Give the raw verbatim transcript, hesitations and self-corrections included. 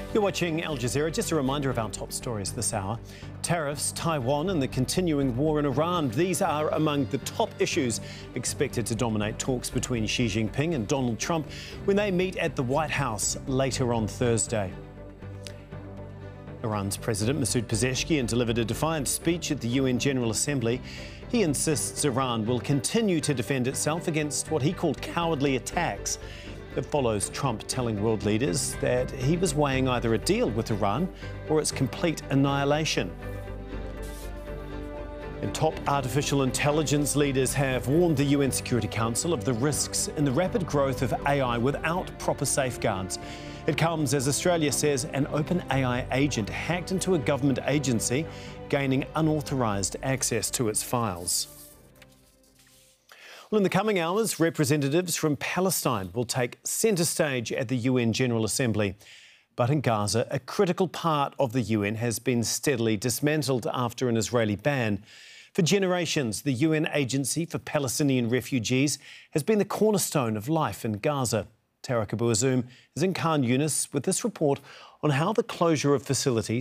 You're watching Al Jazeera. Just a reminder of our top stories this hour. Tariffs, Taiwan and the continuing war in Iran. These are among the top issues expected to dominate talks between Xi Jinping and Donald Trump when they meet at the White House later on Thursday. Iran's President Masoud Pezeshkian delivered a defiant speech at the U N General Assembly. He insists Iran will continue to defend itself against what he called cowardly attacks. It follows Trump telling world leaders that he was weighing either a deal with Iran or its complete annihilation. And top artificial intelligence leaders have warned the U N Security Council of the risks in the rapid growth of A I without proper safeguards. It comes as Australia says an OpenAI agent hacked into a government agency, gaining unauthorised access to its files. Well, in the coming hours, representatives from Palestine will take centre stage at the U N General Assembly. But in Gaza, a critical part of the U N has been steadily dismantled after an Israeli ban. For generations, the U N Agency for Palestinian Refugees has been the cornerstone of life in Gaza. Tarek Abu Azum is in Khan Yunis with this report on how the closure of facilities